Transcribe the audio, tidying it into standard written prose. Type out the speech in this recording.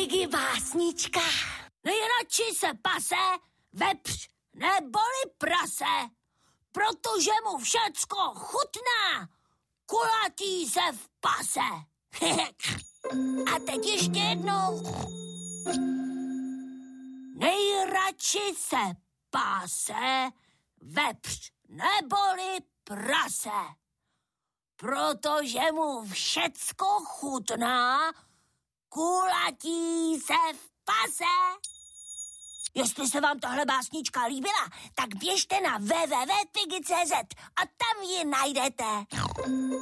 Piggy básnička. Nejradši se pase vepř neboli prase, protože mu všecko chutná, kulatý se v pase. A teď ještě jednou. Nejradši se pase vepř neboli prase, protože mu všecko chutná, kulatí se v pase. Jestli se vám tahle básnička líbila, tak běžte na www.piggy.cz a tam ji najdete.